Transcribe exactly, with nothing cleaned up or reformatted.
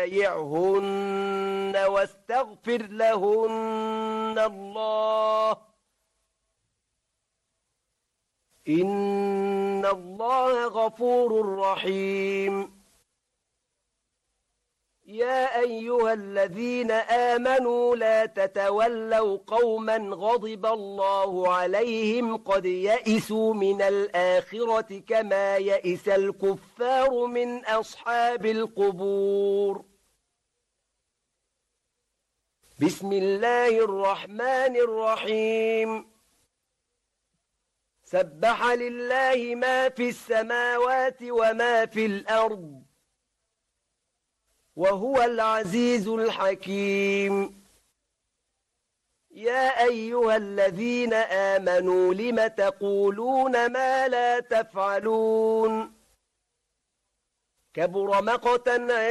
وبايعهن واستغفر لهن الله إن الله غفور رحيم. يا أيها الذين آمنوا لا تتولوا قوما غضب الله عليهم قد يئسوا من الآخرة كما يئس الكفار من أصحاب القبور. بسم الله الرحمن الرحيم. سبح لله ما في السماوات وما في الأرض وهو العزيز الحكيم. يا أيها الذين آمنوا لم تقولون ما لا تفعلون كبر مقتا